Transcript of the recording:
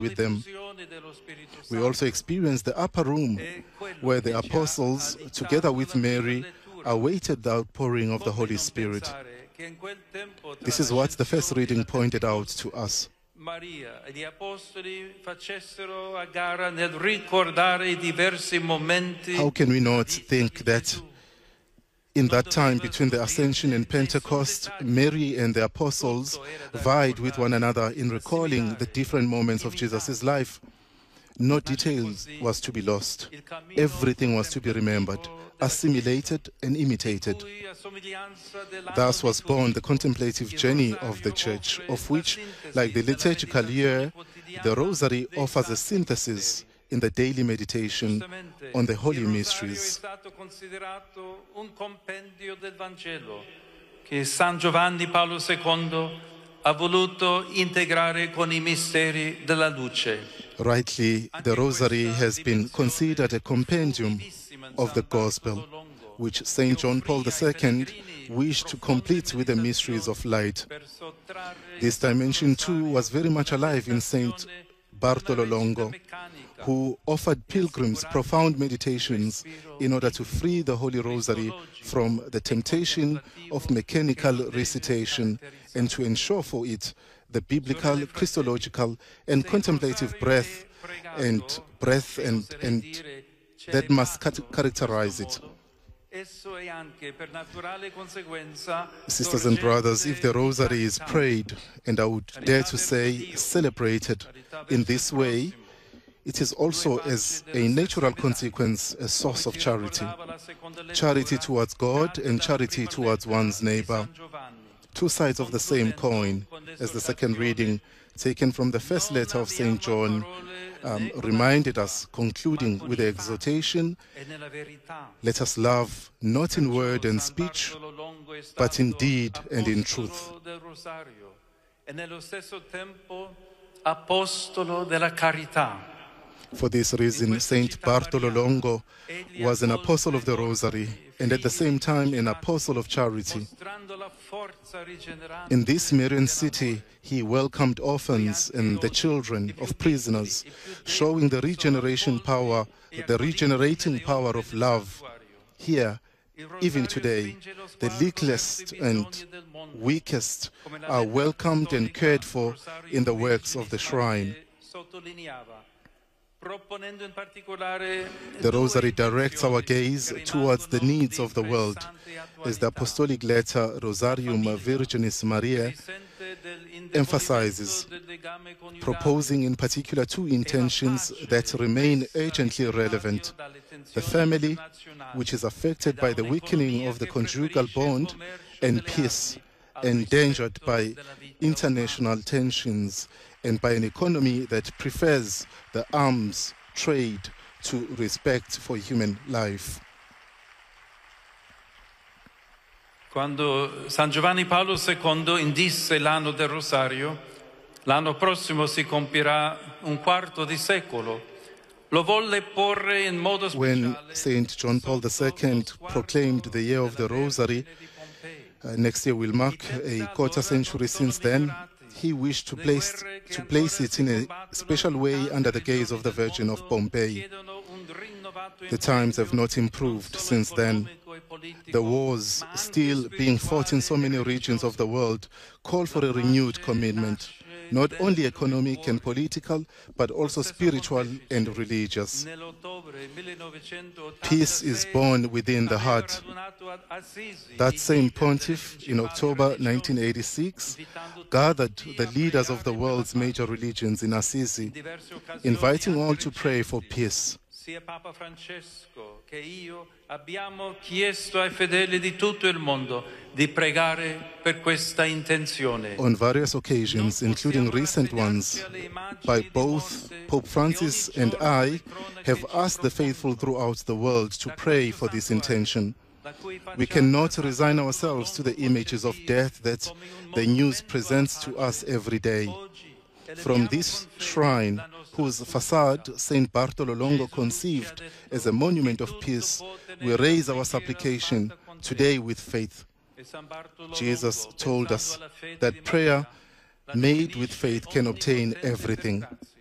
with them. We also experience the upper room where the apostles, together with Mary, awaited the outpouring of the Holy Spirit. This is what the first reading pointed out to us. Maria e gli apostoli facessero a gara nel ricordare I diversi momenti. How can we not think that in that time between the Ascension and Pentecost, Mary and the apostles vied with one another in recalling the different moments of Jesus' life? No detail was to be lost. Everything was to be remembered, assimilated and imitated. Thus was born the contemplative journey of the Church, of which, like the liturgical year, the Rosary offers a synthesis in the daily meditation on the Holy Mysteries. Che San Giovanni Paolo II ha voluto integrare con I misteri della luce. Rightly, the Rosary has been considered a compendium of the Gospel, which St. John Paul II wished to complete with the mysteries of light. This dimension too was very much alive in St. Bartolo Longo, who offered pilgrims profound meditations in order to free the Holy Rosary from the temptation of mechanical recitation and to ensure for it the biblical, Christological, and contemplative breath and that must characterize it. Sisters and brothers, if the Rosary is prayed, and I would dare to say celebrated in this way, it is also as a natural consequence a source of charity. Charity towards God and charity towards one's neighbor. Two sides of the same coin, as the second reading taken from the first letter of St. John reminded us, concluding with the exhortation, let us love not in word and speech, but in deed and in truth. For this reason, Saint Bartolo Longo was an apostle of the Rosary and at the same time an apostle of charity. In this Marian city, he welcomed orphans and the children of prisoners, showing the regenerating power of love. Here, even today, the leakless and weakest are welcomed and cared for in the works of the shrine. The Rosary directs our gaze towards the needs of the world, as the apostolic letter Rosarium Virginis Mariae emphasizes, proposing in particular two intentions that remain urgently relevant: the family, which is affected by the weakening of the conjugal bond, and peace, endangered by international tensions and by an economy that prefers the arms trade to respect for human life. Quando San Giovanni Paolo II indisse l'anno del Rosario, l'anno prossimo si compirà un quarto di secolo. Lo volle porre in modo speciale. When St. John Paul II proclaimed the year of the Rosary, next year will mark a quarter century since then, he wished to place it in a special way under the gaze of the Virgin of Pompeii. The times have not improved since then. The wars still being fought in so many regions of the world call for a renewed commitment, not only economic and political, but also spiritual and religious. Peace is born within the heart. That same pontiff, in October 1986, gathered the leaders of the world's major religions in Assisi, inviting all to pray for peace. Sia Papa Francesco che io abbiamo chiesto ai fedeli di tutto il mondo di pregare per questa intenzione. On various occasions, including recent ones, by both Pope Francis and I have asked the faithful throughout the world to pray for this intention. We cannot resign ourselves to the images of death that the news presents to us every day. From this shrine, whose facade St. Bartolo Longo conceived as a monument of peace, we raise our supplication today with faith. Jesus told us that prayer made with faith can obtain everything.